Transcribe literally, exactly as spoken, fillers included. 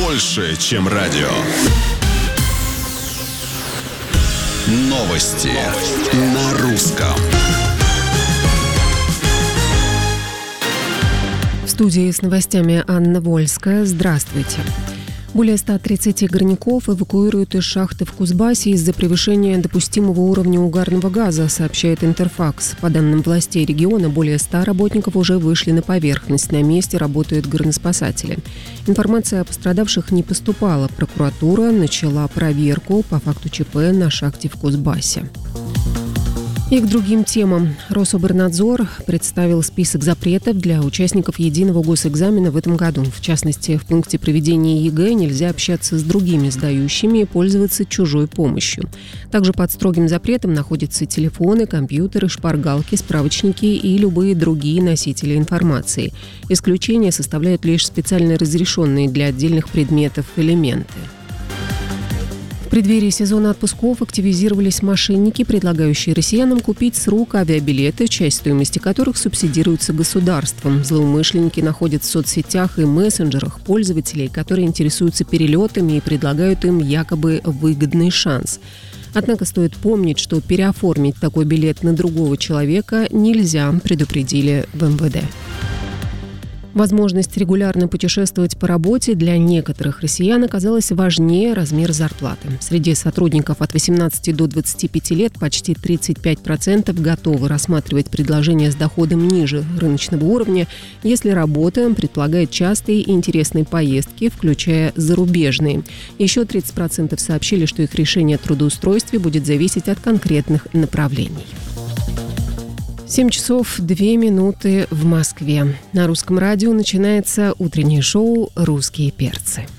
больше, чем радио. Новости на русском. В студии с новостями Анна Вольская. Здравствуйте. Более ста тридцати горняков эвакуируют из шахты в Кузбассе из-за превышения допустимого уровня угарного газа, сообщает Интерфакс. По данным властей региона, более ста работников уже вышли на поверхность. На месте работают горноспасатели. Информация о пострадавших не поступала. Прокуратура начала проверку по факту ЧП на шахте в Кузбассе. И к другим темам. Рособорнадзор представил список запретов для участников единого госэкзамена в этом году. В частности, в пункте проведения ЕГЭ нельзя общаться с другими сдающими и пользоваться чужой помощью. Также под строгим запретом находятся телефоны, компьютеры, шпаргалки, справочники и любые другие носители информации. Исключение составляют лишь специально разрешенные для отдельных предметов элементы. В преддверии сезона отпусков активизировались мошенники, предлагающие россиянам купить с рук авиабилеты, часть стоимости которых субсидируется государством. Злоумышленники находят в соцсетях и мессенджерах пользователей, которые интересуются перелетами и предлагают им якобы выгодный шанс. Однако стоит помнить, что переоформить такой билет на другого человека нельзя, предупредили в эм вэ дэ. Возможность регулярно путешествовать по работе для некоторых россиян оказалась важнее размера зарплаты. Среди сотрудников от восемнадцати до двадцати пяти лет почти тридцать пять процентов готовы рассматривать предложения с доходом ниже рыночного уровня, если работа предполагает частые и интересные поездки, включая зарубежные. Еще тридцать процентов сообщили, что их решение о трудоустройстве будет зависеть от конкретных направлений. семь часов две минуты в Москве. На русском радио начинается утреннее шоу «Русские перцы».